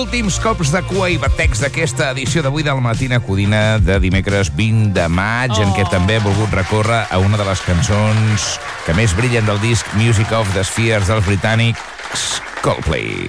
últims cops de cua i batecs d'aquesta edició d'avui del Matina Codina de dimecres 20 de maig, en què també he volgut recórrer a una de les cançons que més brillen del disc Music of the Spheres dels britànics Coldplay.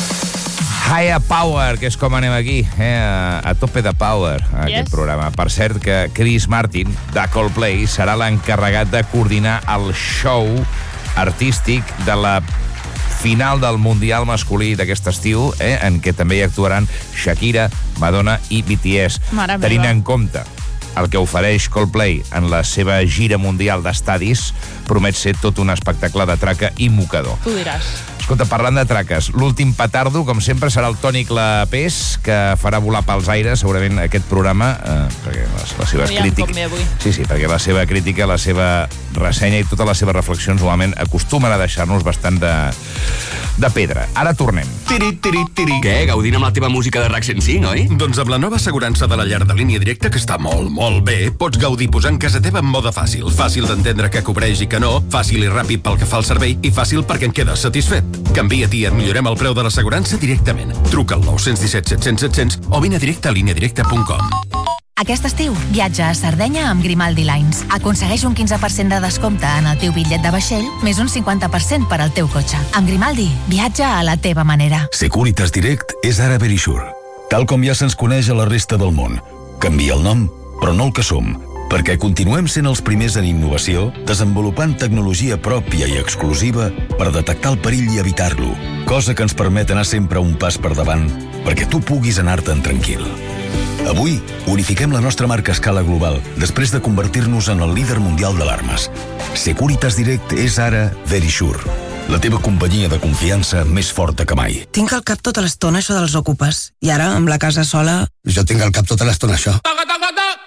Higher Power, que és com anem aquí, a tope de power, aquest programa. Per cert, que Chris Martin, de Coldplay, serà l'encarregat de coordinar el show artístic de la final del Mundial masculí d'aquest estiu, en què també hi actuaran Shakira, Madonna i BTS. Tenint en compte el que ofereix Coldplay en la seva gira mundial d'estadis, promet ser tot un espectacle de traca i mocador. Tu diràs. Escolta, parlant de traques, l'últim petardo, com sempre, serà el Toni Clapés, que farà volar pels aires, segurament, aquest programa, perquè les seves crítiques... Sí, perquè la seva crítica, la seva ressenya i totes les seves reflexions, normalment, acostumen a deixar-nos bastant de pedra. Ara tornem. Què? Gaudint amb la teva música de RAC 105, oi? Doncs amb la nova assegurança de la llar de línia directa, que està molt, molt bé, pots gaudir posant casa teva en mode fàcil. Fàcil d'entendre què cobreix i què no, fàcil i ràpid pel que fa al servei i fàcil perquè en quedes satisfet. Canvia-t'hi i et millorem el preu de l'assegurança directament. Truca al 917 700 700 o vine a directe a lineadirecta.com. Aquest estiu, viatja a Sardenya amb Grimaldi Lines. Aconsegueix un 15% de descompte en el teu bitllet de vaixell, més un 50% per al teu cotxe. Amb Grimaldi, viatja a la teva manera. Securitas Direct és ara Verisure. Tal com ja se'ns coneix a la resta del món. Canvia el nom, però no el que som, perquè continuem sent els primers en innovació, desenvolupant tecnologia pròpia i exclusiva per detectar el perill i evitar-lo, cosa que ens permet anar sempre un pas per davant perquè tu puguis anar-te'n tranquil. Avui, unifiquem la nostra marca a escala global després de convertir-nos en el líder mundial d'alarmes. Securitas Direct és ara Verisure, la teva companyia de confiança més forta que mai. Tinc al cap tota l'estona això dels ocupes. I ara, amb la casa sola... Jo tinc al cap tota l'estona això.